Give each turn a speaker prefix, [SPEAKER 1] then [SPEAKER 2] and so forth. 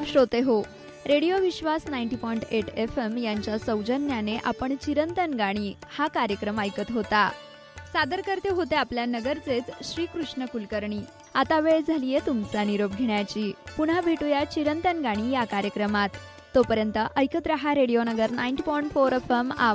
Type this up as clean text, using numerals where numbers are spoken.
[SPEAKER 1] श्रोते हो, रेडिओ विश्वास 90.8 FM यांच्या सौजन्याने आपण चिरंतन गाणी हा कार्यक्रम ऐकत होता. सादर करते होते आपल्या नगरचेच श्रीकृष्ण कुलकर्णी. आता वेळ झालीये तुमचा निरोप घेण्याची. पुन्हा भेटूया चिरंतन गाणी या कार्यक्रमात. तोपर्यंत ऐकत रहा रेडिओ नगर 90.4 FM.